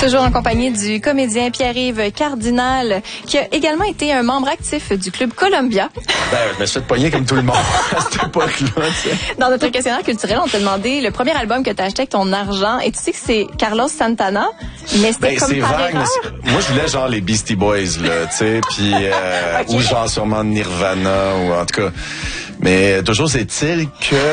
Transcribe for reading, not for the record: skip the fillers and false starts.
Toujours en compagnie du comédien Pierre-Yves Cardinal, qui a également été un membre actif du club Columbia. Ben, je me suis fait pogner comme tout le monde à cette époque-là. Dans notre questionnaire culturel, on t'a demandé le premier album que t'as acheté avec ton argent. Et tu sais que c'est Carlos Santana, mais c'était comme c'est par vague, erreur. mais moi, je voulais genre les Beastie Boys, là, tu sais, puis Okay. ou genre sûrement Nirvana, ou en tout cas. Mais toujours est-il que